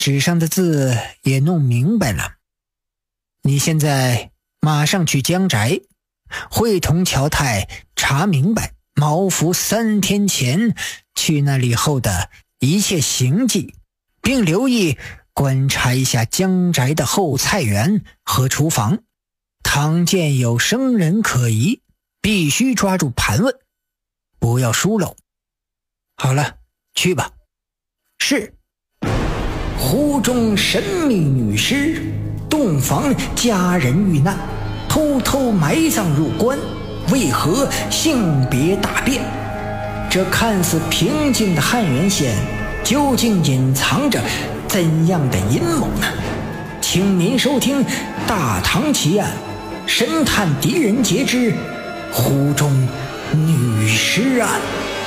纸上的字也弄明白了。你现在马上去江宅，会同乔太查明白毛福3天前去那里后的一切行迹，并留意观察一下江宅的后菜园和厨房，倘见有生人可疑，必须抓住盘问，不要疏漏。好了，去吧。是。湖中神秘女尸，洞房家人遇难，偷偷埋葬入关，为何性别大变？这看似平静的汉源县，究竟隐藏着怎样的阴谋呢？请您收听《大唐奇案》，神探狄仁杰之湖中女尸案。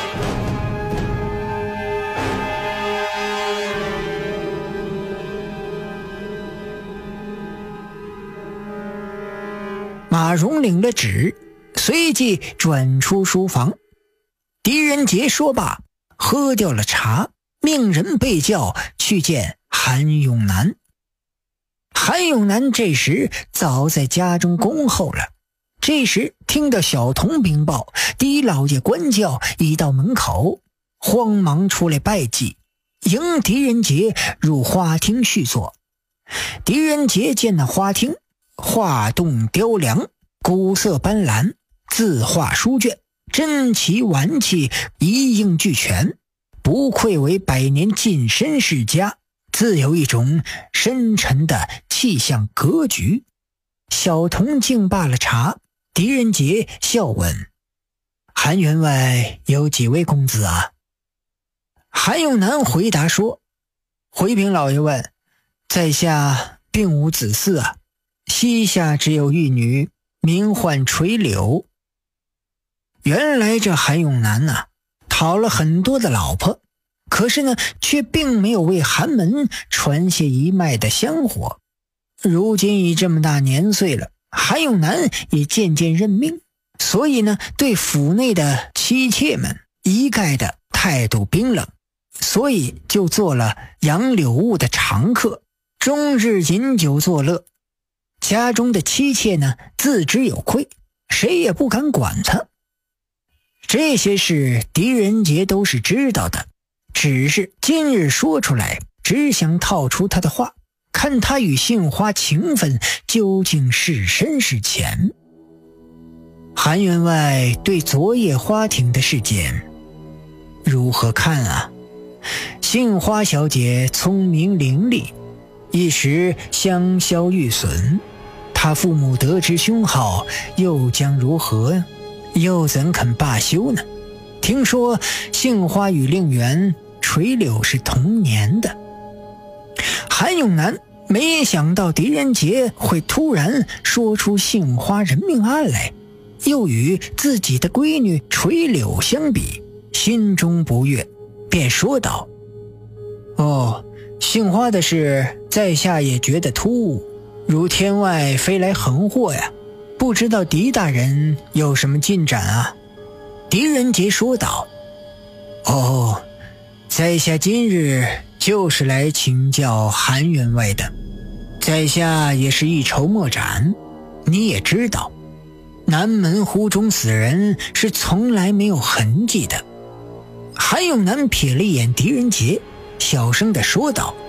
马蓉领了旨，随即转出书房。狄仁杰说罢，喝掉了茶，命人被叫去见韩永南。韩永南这时早在家中恭候了。这时听到小童禀报狄老爷官教已到门口，慌忙出来拜祭，迎狄仁杰入花厅叙坐。狄仁杰见那花厅画栋雕梁，古色斑斓，字画书卷，珍奇玩器一应俱全，不愧为百年近身世家，自有一种深沉的气象格局。小童敬罢了茶，狄仁杰笑问：韩员外有几位公子啊？韩永南回答说：回禀老爷问，在下并无子嗣啊，膝下只有一女，名唤垂柳。原来这韩永南啊，讨了很多的老婆，可是呢，却并没有为韩门传下一脉的香火。如今已这么大年岁了，韩永南也渐渐认命，所以呢，对府内的妻妾们一概的态度冰冷，所以就做了杨柳坞的常客，终日饮酒作乐。家中的妻妾呢，自知有愧，谁也不敢管他。这些事狄仁杰都是知道的，只是今日说出来，只想套出他的话，看他与杏花情分究竟是深是浅。韩员外对昨夜花厅的事件如何看啊？杏花小姐聪明伶俐，一时香消玉损，她父母得知凶号，又将如何？又怎肯罢休呢？听说杏花与令媛垂柳是同年的。韩永南没想到狄仁杰会突然说出杏花人命案来，又与自己的闺女垂柳相比，心中不悦，便说道：哦，杏花的事在下也觉得突兀，如天外飞来横祸呀，不知道狄大人有什么进展啊？狄仁杰说道：哦，在下今日就是来请教韩员外的，在下也是一筹莫展。你也知道，南门湖中死人是从来没有痕迹的。韩永南瞥了一眼狄仁杰，小声地说道：